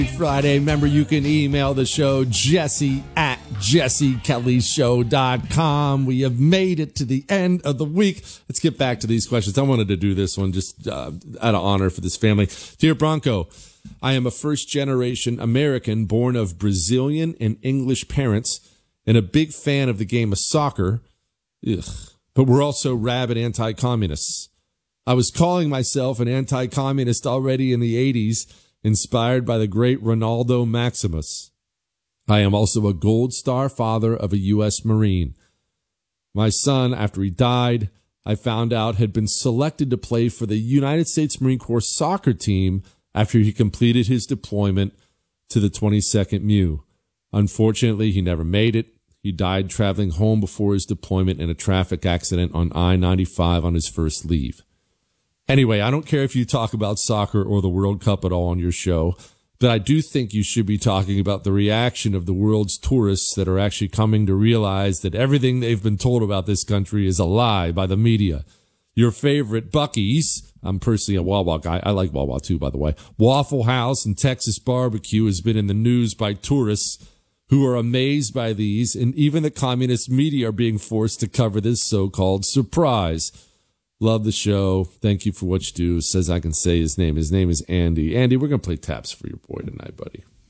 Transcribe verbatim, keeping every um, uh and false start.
Friday. Remember, you can email the show, Jesse at jesse kelly show dot com. We have made it to the end of the week. Let's get back to these questions. I wanted to do this one just uh, out of honor for this family. Dear Bronco, I am a first-generation American born of Brazilian and English parents and a big fan of the game of soccer. Ugh. But we're also rabid anti-communists. I was calling myself an anti-communist already in the eighties, inspired by the great Ronaldo Maximus. I am also a Gold Star father of a U S Marine. My son, after he died, I found out had been selected to play for the United States Marine Corps soccer team after he completed his deployment to the twenty-second M U. Unfortunately, he never made it. He died traveling home before his deployment in a traffic accident on I ninety-five on his first leave. Anyway, I don't care if you talk about soccer or the World Cup at all on your show, but I do think you should be talking about the reaction of the world's tourists that are actually coming to realize that everything they've been told about this country is a lie by the media. Your favorite Buc-ee's, I'm personally a Wawa guy. I like Wawa too, by the way. Waffle House and Texas Barbecue has been in the news by tourists who are amazed by these, and even the communist media are being forced to cover this so-called surprise. Love the show. Thank you for what you do. Says I can say his name. His name is Andy. Andy, we're going to play taps for your boy tonight, buddy.